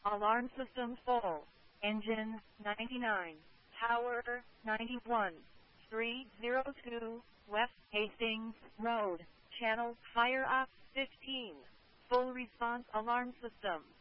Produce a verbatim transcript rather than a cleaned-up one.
Alarm system full. Engine ninety-nine. Tower ninety-one. three oh two West Hastings Road. Channel fire up fifteen. Full response alarm system.